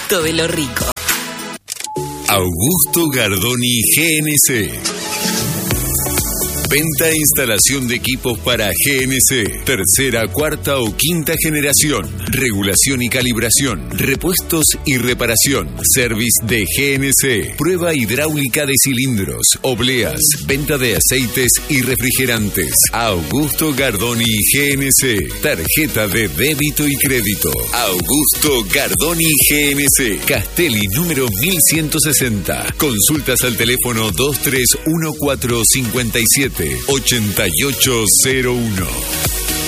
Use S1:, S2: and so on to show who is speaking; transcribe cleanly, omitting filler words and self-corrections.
S1: gusto de lo rico.
S2: Augusto Gardoni GNC. Venta e instalación de equipos para GNC. Tercera, cuarta o quinta generación. Regulación y calibración. Repuestos y reparación. Service de GNC. Prueba hidráulica de cilindros, obleas. Venta de aceites y refrigerantes. Augusto Gardoni GNC. Tarjeta de débito y crédito. Augusto Gardoni GNC. Castelli número 1160. Consultas al teléfono 231457 8801.